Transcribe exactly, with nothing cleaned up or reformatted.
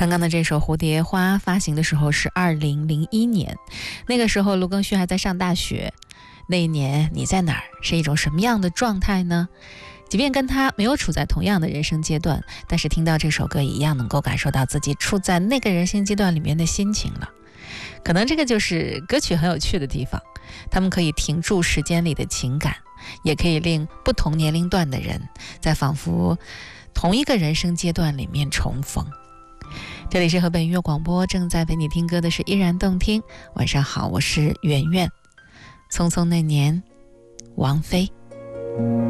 刚刚的这首《蝴蝶花》发行的时候是二零零一年，那个时候卢庚戌还在上大学。那一年你在哪儿，是一种什么样的状态呢？即便跟他没有处在同样的人生阶段，但是听到这首歌一样能够感受到自己处在那个人生阶段里面的心情了。可能这个就是歌曲很有趣的地方，他们可以停住时间里的情感，也可以令不同年龄段的人在仿佛同一个人生阶段里面重逢。这里是河北音乐广播，正在陪你听歌的是依然动听。晚上好，我是圆圆。匆匆那年，王菲。